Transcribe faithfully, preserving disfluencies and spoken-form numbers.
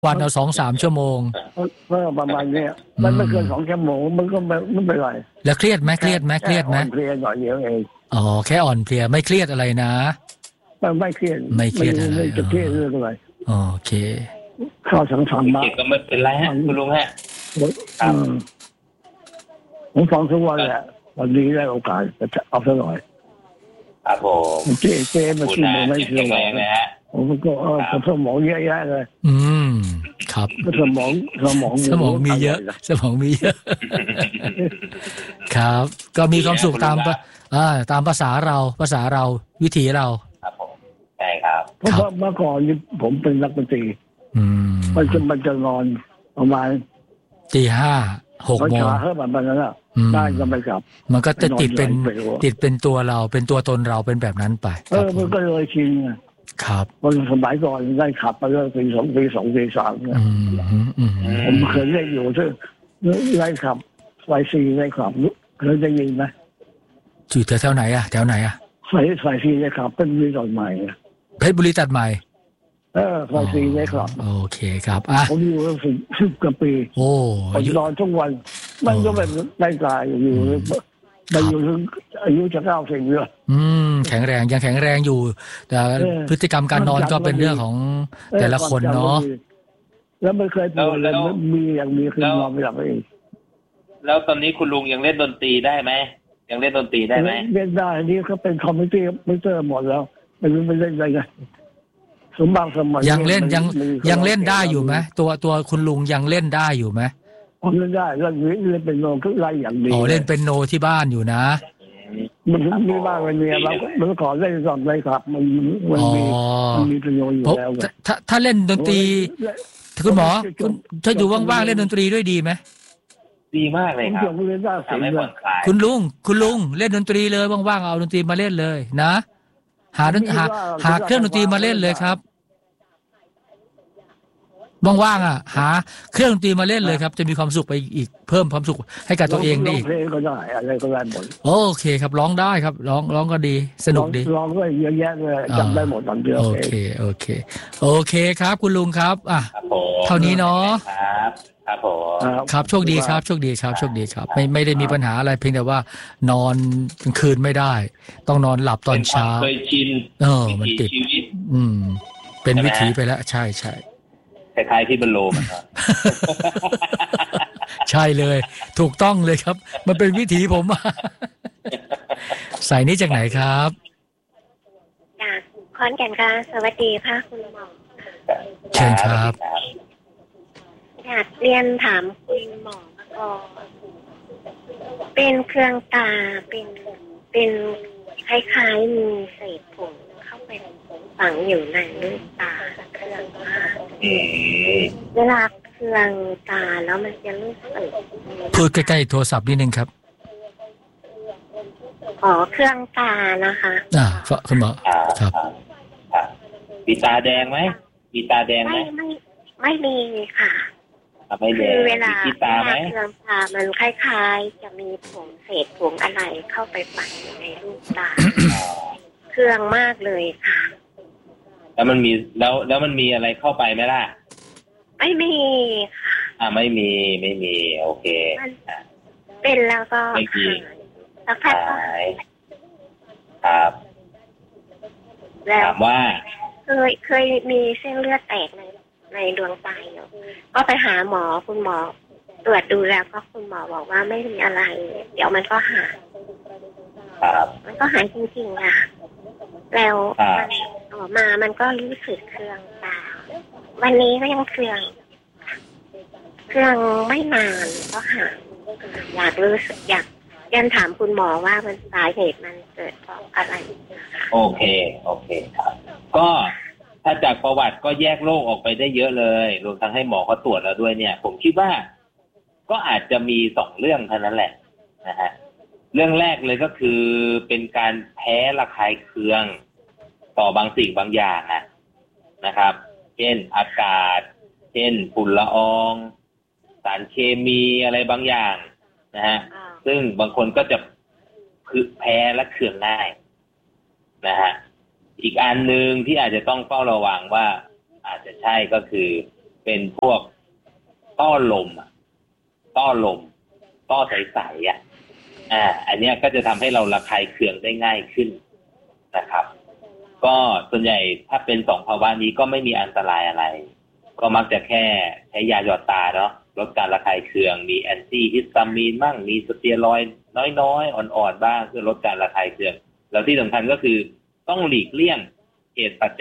วันเอาสองสามชั่วโมงก็ประมาณนี้มันไม่เกินสองชั่วโมงมันก็ไม่ไม่เป็นไรแล้วเครียดไหมเครียดไหมเครียดไหมเครียดหน่อยเดียวเองอ๋อแค่อ่อนเพลียไม่เครียดอะไรนะไม่เครียดไม่เครียดอะไรไม่จะเครียดเรื่องอะไรโอเคข้าวสังสรรค์มาก็ไม่เป็นไรฮะคุณลุงฮะผมฟังทุกวันแหละวันนี้ได้โอกาสจะเอาสักหน่อยครับผมเจ๊เจ๊มาชิมไม่เชื่อเลยฮะผมก็เออสมองเยอะแยะเลยอืมครับสมองสมองสมองมีเยอะสมองมีเยอะครับก็มีความสุขตามอ่าตามภาษาเราภาษาเราวิถีเราครับผมใช่ครับเพราะเมื่อก่อนนี่ผมเป็นนักดนตรีอืมมันจะมันจะนอนประมาณตีห้าหกโมงเฮ้ยแบบนั้นอ่ะได้ก็ไม่กลับมันก็จะติดเป็นติดเป็นตัวเราเป็นตัวตนเราเป็นแบบนั้นไปเออมันก็เลยชินครับวันสมัยก่อนได้ขับไปเรื่อยปีสองปีสองปีสามเนี่ยผมเคยเล่นอยู่ที่ไล่ขับไฟซีไล่ขับเคยได้ยินไหมอยู่แถวไหนอ่ะแถวไหนอ่ะไฟไฟซีไล่ขับเป็นบุรีตัดใหม่เพชรบุรีตัดใหม่เออไฟซีไล่ขับโอเคครับอ่ะผมอยู่สิบสิบกว่าปีโอ้ผมนอนทุกวันมันก็เป็นได้กายอยู่ไปอยู่ถึงอายุจะเก้าสิบเลยอืมแข็งแรงยังแข็งแรงอยู่แต่พฤติกรรมการนอนก็เป็นเรื่องของแต่ละคนเนาะแล้วไม่เคยป่วยเลยมีอย่างมีคือนอนไม่หลับเองแล้วตอนนี้คุณลุงยังเล่นดนตรีได้ไหมยังเล่นดนตรีได้ไหมเล่นได้นี่เขาเป็นคอมพิวเตอร์คอมพิวเตอร์หมดแล้วไม่รู้ไม่เล่นอะไรกันสมบัติสมัยยังเล่นยังยังเล่นได้อยู่ไหมตัวตัวคุณลุงยังเล่นได้อยู่ไหมผมเล่นได้เล่นเล่นเป็นโนก็ไล่อย่างดีอ๋อเล่นเป็นโนที่บ้านอยู่นะมันมีบ้างมันมีเราเราขอเล่นก่อนเลยครับมันมันมีมันมีเป็นโนอยู่แล้วถ้าถ้าเล่นดนตรีคุณหมอคุณถ้าอยู่ว่างๆเล่นดนตรีด้วยดีไหมดีมากเลยครับทำให้ผ่อนคลายคุณลุงคุณลุงเล่นดนตรีเลยว่างๆเอาดนตรีมาเล่นเลยนะหาหาหาเครื่องดนตรีมาเล่นเลยครับว่างๆอ่ะหาเครื่องดนตรีมาเล่นเลยครับจะมีความสุขไปอีกเพิ่มความสุขให้กับตัวเองได้อีกเพลงก็ได้อะไรก็ได้หมดโอเคครับร้องได้ครับร้องร้องก็ดีสนุกดีร้องก็เยอะแยะเลยจำได้หมดตอนเดียวโอเคโอเคโอเคครับคุณลุงครับอ่ะเท่านี้เนาะครับครับผมครับโชคดีครับโชคดีครับโชคดีครับไม่ไม่ได้มีปัญหาอะไรเพียงแต่ว่านอนกลางคืนไม่ได้ต้องนอนหลับตอนเช้าเคยชินเออมันติดอืมเป็นวิถีไปแล้วใช่ใช่คล้ายๆที่บรรโลมันครับใช่เลยถูกต้องเลยครับมันเป็นวิถีผมใส่นี้จากไหนครับจากขอนแก่นค่ะสวัสดีค่ะคุณหมอเชิญครับอยากเรียนถามคุณหมอก่อนเป็นเครื่องตาเป็นเป็นคล้ายๆมีเศษผงเข้าไปฝังอยู่ในลูกตาเครื่องตาเวลาเครื่องตาแล้วมันจะรู้สึกพูดใกล้ๆโทรศัพท์นิดนึงครับอ๋อเครื่องตานะคะอ่าคุณหมอครับมีตาแดงไหมมีตาแดงไหมไม่ไม่มีค่ะคือเวลาเครื่องตามันคล้ายๆจะมีผงเศษผงอะไรเข้าไปฝังในลูกตาเครื่องมากเลยค่ะแล้วมันมีแล้วแล้วมันมีอะไรเข้าไปไหมล่ะไม่มีค่ะอ่าไม่มีไม่มีโอเคเป็นแล้วก็สักพักก็ครับแล้วถามว่าเคยเคยมีเส้นเลือดแตกในในดวงตาอยู่ก็ไปหาหมอคุณหมอตรวจดูแล้วก็คุณหมอบอกว่าไม่มีอะไรเดี๋ยวมันก็หายมันก็หายจริงๆค่ะแล้วมันออกมามันก็รู้สึกเครื่องตาวันนี้ก็ยังเครื่องเครื่องไม่นานก็หายอยากรู้สึกอยากเรียนถามคุณหมอว่ามันสาเหตุมันเกิดเพราะอะไรโอเคโอเคครับก็ถ้าจากประวัติก็แยกโรคออกไปได้เยอะเลยรวมทั้งให้หมอเขาตรวจแล้วด้วยเนี่ยผมคิดว่าก็อาจจะมีสองเรื่องเท่านั้นแหละนะฮะเรื่องแรกเลยก็คือเป็นการแพ้ระคายเคืองต่อบางสิ่งบางอย่างอะนะครับเช่นอากาศเช่นฝุ่นละอองสารเคมีอะไรบางอย่างนะฮะซึ่งบางคนก็จะคือแพ้และเคืองง่ายนะฮะอีกอันนึงที่อาจจะต้องเฝ้าระวังว่าอาจจะใช่ก็คือเป็นพวกต้อลมอ่ะต้อลมต้อใสๆอ่ะอ่าอันเนี้ยก็จะทำให้เราระคายเคืองได้ง่ายขึ้นนะครับก็ส่วนใหญ่ถ้าเป็นสองภาวะนี้ก็ไม่มีอันตรายอะไรก็มักจะแค่ใช้ยาหยอดตาเนาะลดการระคายเคืองมีแอนตี้ฮิสตามีนบ้างมีสเตียรอยด์น้อยๆอ่อนๆบ้างเพื่อลดการระคายเคืองแล้วที่สำคัญก็คือต้องหลีกเลี่ยงเหตุปัจจัย